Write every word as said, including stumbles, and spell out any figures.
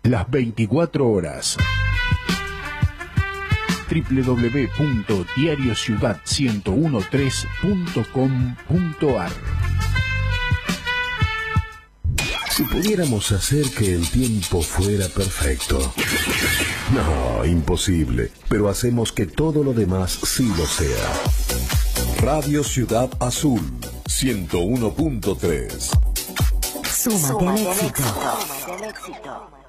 las veinticuatro horas. doble u doble u doble u punto diario ciudad uno trece punto com punto ar. Si pudiéramos hacer que el tiempo fuera perfecto. No, imposible. Pero hacemos que todo lo demás sí lo sea. Radio Ciudad Azul, ciento uno punto tres. Súmate al éxito.